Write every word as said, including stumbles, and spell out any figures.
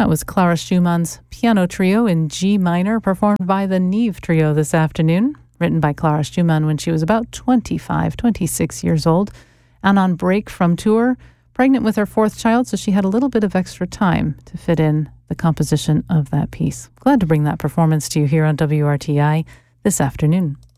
That was Clara Schumann's Piano Trio in G minor, performed by the Neve Trio this afternoon. Written by Clara Schumann when she was about twenty-five, twenty-six years old, and on break from tour, pregnant with her fourth child, so she had a little bit of extra time to fit in the composition of that piece. Glad to bring that performance to you here on W R T I this afternoon.